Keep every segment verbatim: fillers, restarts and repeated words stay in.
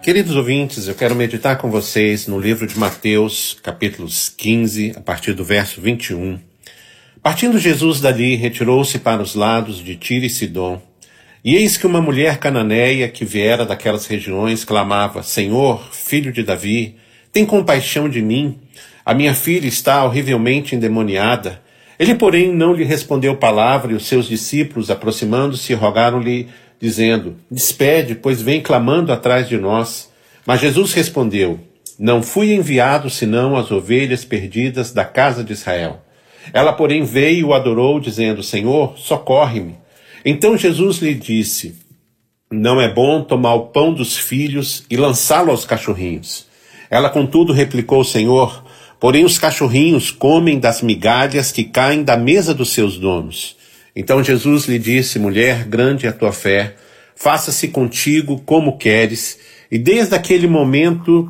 Queridos ouvintes, eu quero meditar com vocês no livro de Mateus, capítulos quinze, a partir do verso vinte e um. Partindo Jesus dali, retirou-se para os lados de Tiro e Sidom. E eis que uma mulher cananeia que viera daquelas regiões clamava: Senhor, filho de Davi, tem compaixão de mim. A minha filha está horrivelmente endemoniada. Ele, porém, não lhe respondeu palavra, e os seus discípulos, aproximando-se, rogaram-lhe, dizendo: Despede, pois vem clamando atrás de nós. Mas Jesus respondeu: Não fui enviado senão às ovelhas perdidas da casa de Israel. Ela, porém, veio e o adorou, dizendo: Senhor, socorre-me. Então Jesus lhe disse: Não é bom tomar o pão dos filhos e lançá-lo aos cachorrinhos. Ela, contudo, replicou: Senhor, porém os cachorrinhos comem das migalhas que caem da mesa dos seus donos. Então Jesus lhe disse: Mulher, grande é a tua fé, faça-se contigo como queres. E desde aquele momento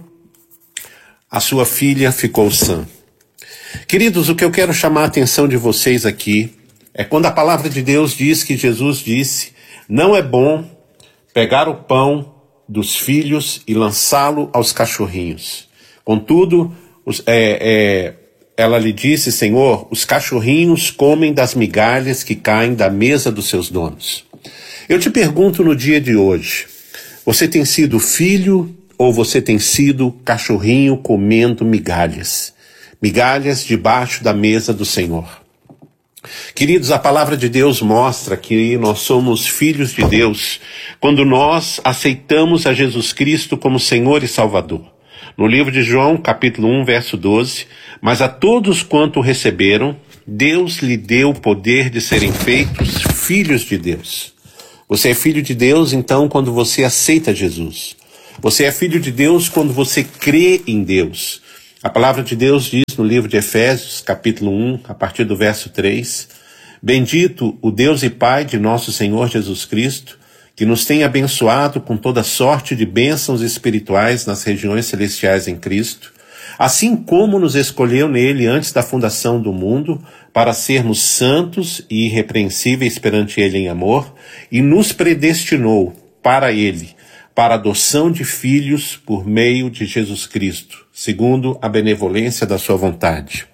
a sua filha ficou sã. Queridos, o que eu quero chamar a atenção de vocês aqui é quando a palavra de Deus diz que Jesus disse: não é bom pegar o pão dos filhos e lançá-lo aos cachorrinhos. Contudo, os, é, é, ela lhe disse: Senhor, os cachorrinhos comem das migalhas que caem da mesa dos seus donos. Eu te pergunto no dia de hoje, você tem sido filho ou você tem sido cachorrinho comendo migalhas? Migalhas debaixo da mesa do Senhor. Queridos, a palavra de Deus mostra que nós somos filhos de Deus quando nós aceitamos a Jesus Cristo como Senhor e Salvador. No livro de João, capítulo um, verso doze, mas a todos quanto receberam, Deus lhe deu o poder de serem feitos filhos de Deus. Você é filho de Deus, então, quando você aceita Jesus. Você é filho de Deus quando você crê em Deus. A palavra de Deus diz no livro de Efésios, capítulo um, a partir do verso três, Bendito o Deus e Pai de nosso Senhor Jesus Cristo, que nos tem abençoado com toda sorte de bênçãos espirituais nas regiões celestiais em Cristo, assim como nos escolheu nele antes da fundação do mundo, para sermos santos e irrepreensíveis perante ele em amor, e nos predestinou para ele, para a adoção de filhos por meio de Jesus Cristo, segundo a benevolência da sua vontade.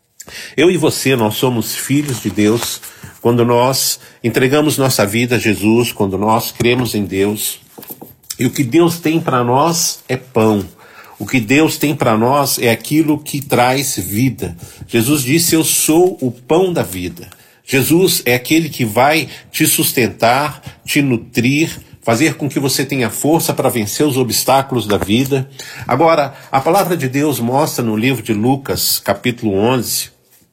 Eu e você, nós somos filhos de Deus quando nós entregamos nossa vida a Jesus, quando nós cremos em Deus. E o que Deus tem para nós é pão. O que Deus tem para nós é aquilo que traz vida. Jesus disse: eu sou o pão da vida. Jesus é aquele que vai te sustentar, te nutrir, fazer com que você tenha força para vencer os obstáculos da vida. Agora, a palavra de Deus mostra no livro de Lucas, capítulo onze,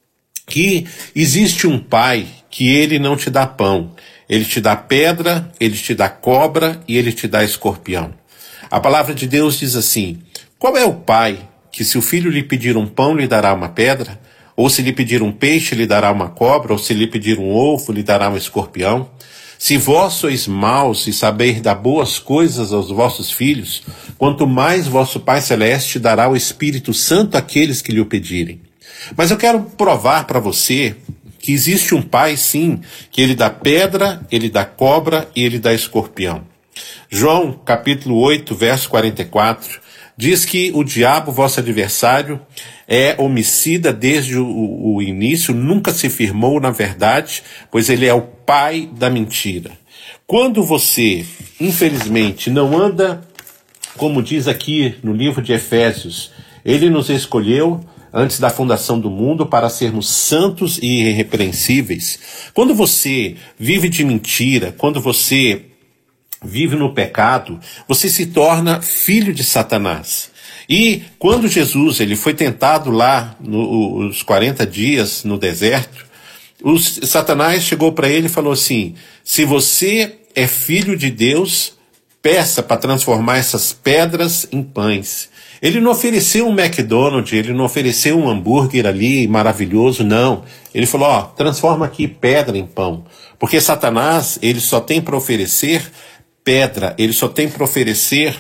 que existe um pai que ele não te dá pão. Ele te dá pedra, ele te dá cobra e ele te dá escorpião. A palavra de Deus diz assim: qual é o pai que, se o filho lhe pedir um pão, lhe dará uma pedra? Ou se lhe pedir um peixe, lhe dará uma cobra? Ou se lhe pedir um ovo, lhe dará um escorpião? Se vós sois maus e sabeis dar boas coisas aos vossos filhos, quanto mais vosso Pai Celeste dará o Espírito Santo àqueles que lhe o pedirem. Mas eu quero provar para você que existe um Pai, sim, que ele dá pedra, ele dá cobra e ele dá escorpião. João, capítulo oito, verso quarenta e quatro, diz que o diabo, vosso adversário, é homicida desde o, o início, nunca se firmou na verdade, pois ele é o pai da mentira. Quando você, infelizmente, não anda, como diz aqui no livro de Efésios, ele nos escolheu antes da fundação do mundo para sermos santos e irrepreensíveis. Quando você vive de mentira, quando você vive no pecado, você se torna filho de Satanás. E quando Jesus ele foi tentado lá nos quarenta dias no deserto, o Satanás chegou para ele e falou assim: se você é filho de Deus, peça para transformar essas pedras em pães. Ele não ofereceu um McDonald's, ele não ofereceu um hambúrguer ali maravilhoso, não. Ele falou: ó, transforma aqui pedra em pão. Porque Satanás, ele só tem para oferecer pedra, ele só tem para oferecer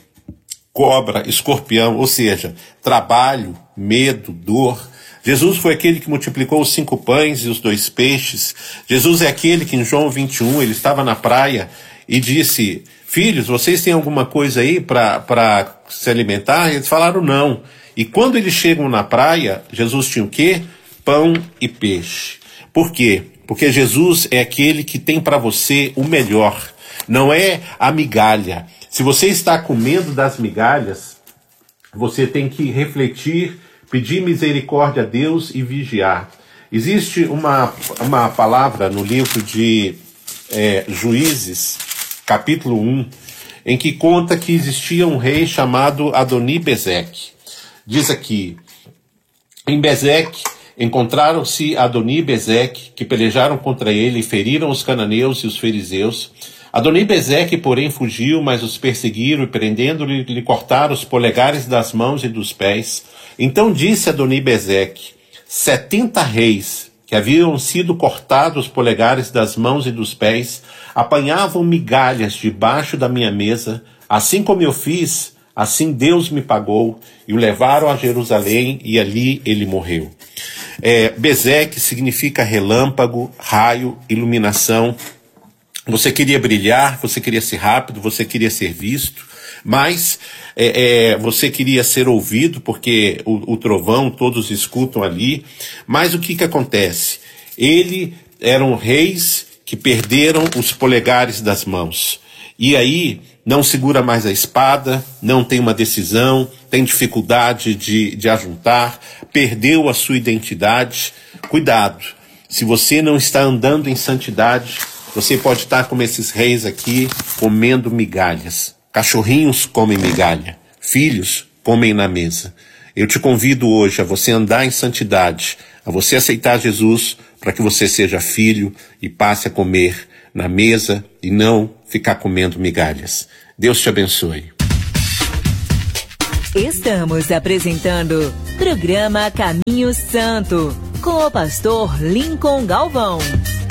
cobra, escorpião, ou seja, trabalho, medo, dor. Jesus foi aquele que multiplicou os cinco pães e os dois peixes. Jesus é aquele que em João vinte e um, ele estava na praia e disse: filhos, vocês têm alguma coisa aí para se alimentar? E eles falaram não. E quando eles chegam na praia, Jesus tinha o quê? Pão e peixe. Por quê? Porque Jesus é aquele que tem para você o melhor. Não é a migalha. Se você está comendo das migalhas, você tem que refletir, pedir misericórdia a Deus e vigiar. Existe uma, uma palavra no livro de é, Juízes, capítulo um, em que conta que existia um rei chamado Adoni-Bezeque. Diz aqui, em Bezeque encontraram-se Adoni e Bezeque, que pelejaram contra ele e feriram os cananeus e os fariseus. Adoni-Bezeque, porém, fugiu, mas os perseguiram e, prendendo-lhe, lhe cortaram os polegares das mãos e dos pés. Então disse Adoni-Bezeque, setenta reis, que haviam sido cortados os polegares das mãos e dos pés, apanhavam migalhas debaixo da minha mesa, assim como eu fiz, assim Deus me pagou, e o levaram a Jerusalém, e ali ele morreu. É, Bezeque significa relâmpago, raio, iluminação. Você queria brilhar, você queria ser rápido, você queria ser visto, mas é, é, você queria ser ouvido, porque o, o trovão todos escutam ali. Mas o que que acontece? Ele eram reis que perderam os polegares das mãos. E aí não segura mais a espada, não tem uma decisão, tem dificuldade de, de ajuntar, perdeu a sua identidade. Cuidado, se você não está andando em santidade, você pode estar como esses reis aqui, comendo migalhas. Cachorrinhos comem migalha, filhos comem na mesa. Eu te convido hoje a você andar em santidade, a você aceitar Jesus para que você seja filho e passe a comer na mesa e não ficar comendo migalhas. Deus te abençoe. Estamos apresentando Programa Caminho Santo, com o pastor Lincoln Galvão.